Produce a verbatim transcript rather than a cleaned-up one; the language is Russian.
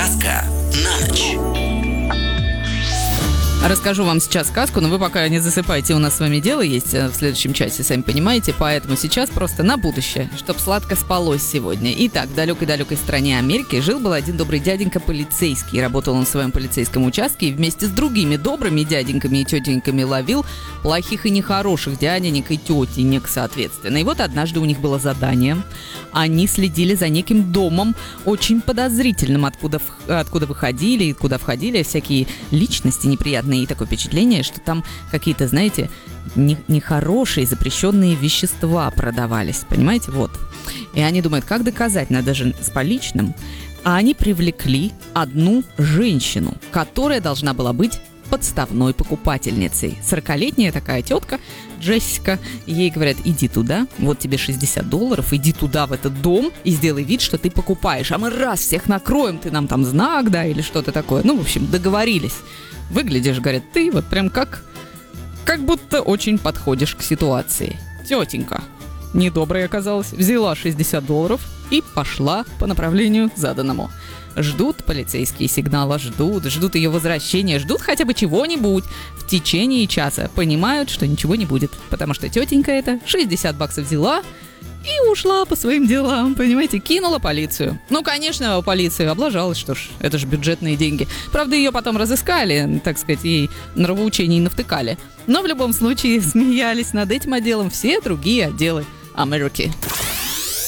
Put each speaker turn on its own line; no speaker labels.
Сказка на ночь.
Расскажу вам сейчас сказку, но вы пока не засыпайте, у нас с вами дело есть в следующем часе, сами понимаете, поэтому сейчас просто на будущее, чтоб сладко спалось сегодня. Итак, в далекой-далекой стране Америки жил-был один добрый дяденька полицейский. Работал он в своем полицейском участке и вместе с другими добрыми дяденьками и тетеньками ловил плохих и нехороших дяденек и тетенек, соответственно. И вот однажды у них было задание. Они следили за неким домом, очень подозрительным, откуда, откуда выходили и куда входили всякие личности неприятные. И такое впечатление, что там какие-то, знаете, не, нехорошие запрещенные вещества продавались. Понимаете? Вот. И они думают, как доказать, надо же с поличным. А они привлекли одну женщину, которая должна была быть подставной покупательницей. сорокалетняя такая тетка Джессика. Ей говорят, иди туда, вот тебе шестьдесят долларов, иди туда, в этот дом, и сделай вид, что ты покупаешь. А мы раз всех накроем, ты нам там знак, да, или что-то такое. Ну, в общем, договорились. Выглядишь, говорят, ты вот прям как, как будто очень подходишь к ситуации. Тетенька недобрая оказалась, взяла шестьдесят долларов и пошла по направлению заданному. Ждут полицейские сигнала, ждут, ждут ее возвращения, ждут хотя бы чего-нибудь. В течение часа понимают, что ничего не будет, потому что тетенька эта шестьдесят баксов взяла и ушла по своим делам, понимаете, кинула полицию. Ну, конечно, полиция облажалась, что ж, это же бюджетные деньги. Правда, ее потом разыскали, так сказать, ей нравоучений навтыкали. Но в любом случае смеялись над этим отделом все другие отделы Америки.